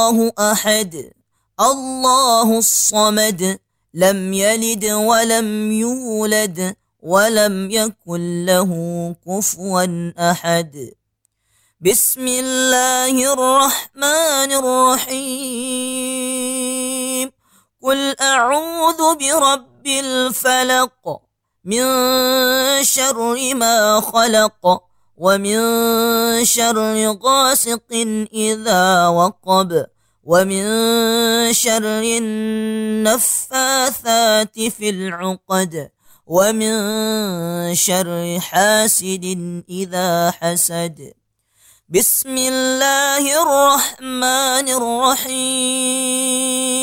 الله أحد الله الصمد لم يلد ولم يولد ولم يكن له كفوا أحد. بسم الله الرحمن الرحيم. قل أعوذ برب الفلق من شر ما خلق ومن شر غاسق إذا وقب ومن شر النفاثات في العقد ومن شر حاسد إذا حسد. بسم الله الرحمن الرحيم.